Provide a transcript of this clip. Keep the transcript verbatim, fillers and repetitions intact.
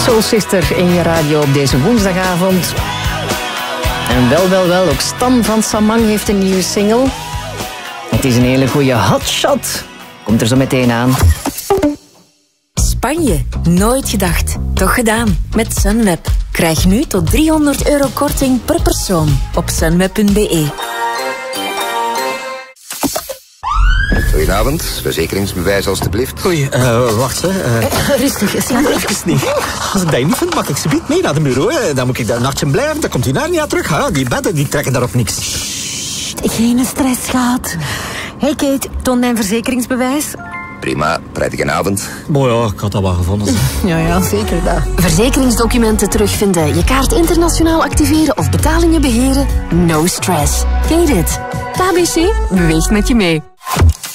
Soul Sister in je radio op deze woensdagavond. En wel, wel, wel, ook Stan van Samang heeft een nieuwe single. Het is een hele goede hotshot. Komt er zo meteen aan. Spanje, nooit gedacht, toch gedaan. Met Sunweb. Krijg nu tot driehonderd euro korting per persoon op sunweb punt be. Goedenavond, verzekeringsbewijs alstublieft. Oei, uh, wacht hè. Uh, Uh, rustig, Sian. even niet. Als ik dat niet vind, mag ik ze niet mee naar de bureau. Hè. Dan moet ik daar een nachtje blijven, dan komt u daar niet aan terug. Hè. Die bedden die trekken daar op niks. Geen stress, schat. Hey Kate, toon mijn verzekeringsbewijs. Prima, prettige avond. Boy, ja, ik had dat wel gevonden. Ja, ja, zeker dat. Verzekeringsdocumenten terugvinden, je kaart internationaal activeren of betalingen beheren. No stress. Get it. K B C beweegt met je mee.